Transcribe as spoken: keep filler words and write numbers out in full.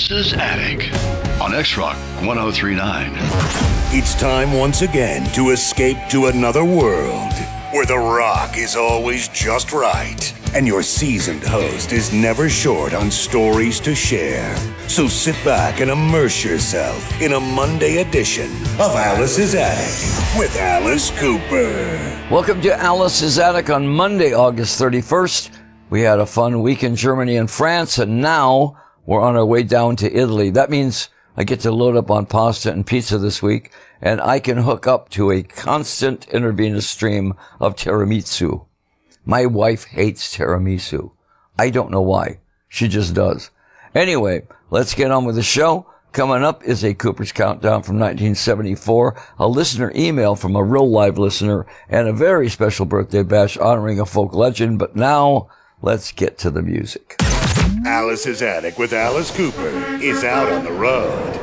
Alice's Attic on X-Rock one oh three point nine. It's time once again to escape to another world where the rock is always just right and your seasoned host is never short on stories to share. So sit back and immerse yourself in a Monday edition of Alice's Attic with Alice Cooper. Welcome to Alice's Attic on Monday, August thirty-first. We had a fun week in Germany and France, and now we're on our way down to Italy. That means I get to load up on pasta and pizza this week, and I can hook up to a constant intravenous stream of tiramisu. My wife hates tiramisu. I don't know why. She just does. Anyway, let's get on with the show. Coming up is a Cooper's Countdown from nineteen seventy-four, a listener email from a real live listener, and a very special birthday bash honoring a folk legend. But now, let's get to the music. Alice's Attic with Alice Cooper is out on the road.